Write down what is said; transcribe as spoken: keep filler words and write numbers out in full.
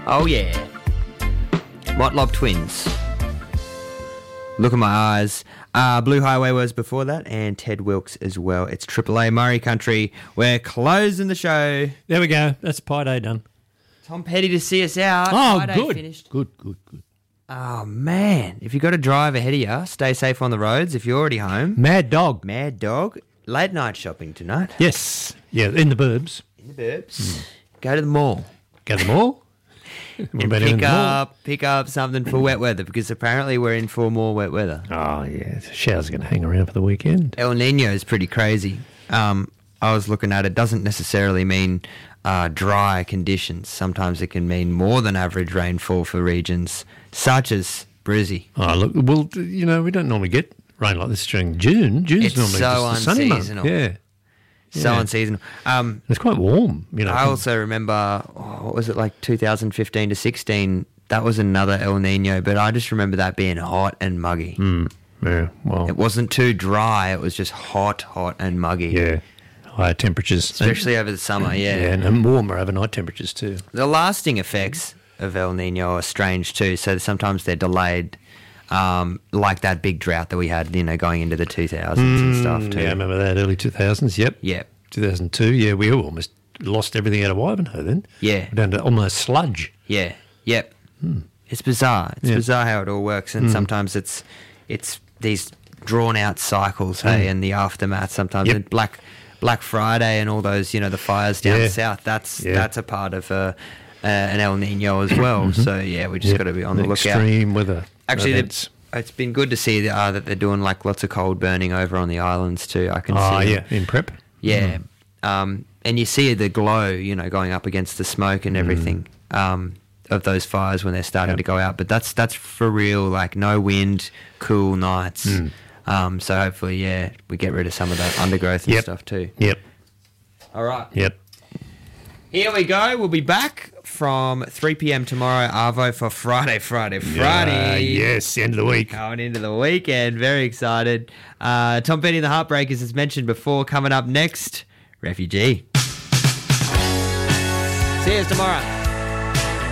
Oh, yeah. Motlop Twins. Look at my eyes. Uh, Blue Highway was before that, and Ted Wilkes as well. It's Triple A Murray Country. We're closing the show. There we go. That's Pie Day done. Tom Petty to see us out. Oh, Pie Day good. Finished. Good, good, good. Oh, man. If you've got to drive ahead of you, stay safe on the roads. If you're already home. Mad Dog. Mad Dog. Late night shopping tonight. Yes. Yeah, in the burbs. In the burbs. Mm. Go to the mall. Go to the mall. And pick up, pick up something for wet weather, because apparently we're in for more wet weather. Oh, yeah. The showers are going to hang around for the weekend. El Nino is pretty crazy. Um, I was looking at it. Doesn't necessarily mean uh, dry conditions. Sometimes it can mean more than average rainfall for regions such as Brizzy. Oh, look, well, you know, we don't normally get rain like this during June. June's It's normally so just the sunny month. unseasonal. Yeah. So Yeah. unseasonal. Um, It's quite warm, you know. I also remember, oh, what was it, like two thousand fifteen to sixteen? That was another El Nino, but I just remember that being hot and muggy. Mm, yeah, well, It wasn't too dry. It was just hot, hot and muggy. yeah, higher temperatures. Especially over the summer, yeah. Yeah, and warmer overnight temperatures too. The lasting effects of El Nino are strange too. So sometimes they're delayed, um, like that big drought that we had, you know, going into the two thousands and stuff too. Yeah, I remember that, early two thousands, yep. Yep. two thousand two, yeah, we all almost lost everything out of Ivanhoe then. Yeah. We're down to almost sludge. Yeah. Yep. It's bizarre. It's Yeah. bizarre how it all works, and sometimes it's it's these drawn out cycles, hey, and the aftermath. Sometimes Yep. and Black Black Friday and all those, you know, the fires down Yeah. south. That's Yeah. that's a part of uh, uh, an El Nino as well. So yeah, we just Yep. got to be on the lookout. Extreme weather. Actually, events. the- it's been good to see that, uh, that they're doing like lots of cold burning over on the islands too. I can Oh, see. yeah, in prep. Yeah. Um, and you see the glow, you know, going up against the smoke and everything um, of those fires when they're starting Yep. to go out. But that's that's for real, like no wind, cool nights. Um, so hopefully, yeah, we get rid of some of that undergrowth and Yep. stuff too. Yep, All right. yep. Here we go. We'll be back from three p.m. tomorrow, Arvo, for Friday, Friday, Friday. Uh, yes, end of the week. Going into the weekend. Very excited. Uh, Tom Petty and the Heartbreakers, as mentioned before, coming up next. Refugee. See you tomorrow.